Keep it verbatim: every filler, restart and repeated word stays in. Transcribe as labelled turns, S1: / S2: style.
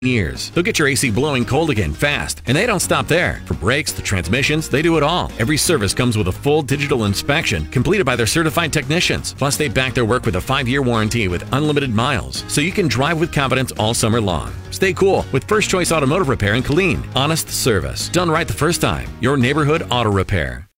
S1: years. They'll get your A C blowing cold again fast, and they don't stop there. From brakes to transmissions, they do it all. Every service comes with a full digital inspection completed by their certified technicians. Plus, they back their work with a five-year warranty with unlimited miles, so you can drive with confidence all summer long. Stay cool with First Choice Automotive Repair in Killeen. Honest service, done right the first time. Your neighborhood auto repair.